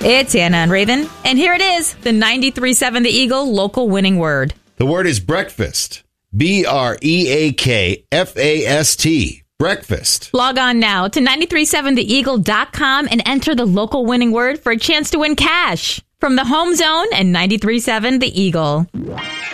It's Anna and Raven, and here it is, the 93.7 The Eagle local winning word. The word is breakfast. BREAKFAST. Breakfast. Log on now to 937theeagle.com and enter the local winning word for a chance to win cash from the Home Zone and 93.7 The Eagle.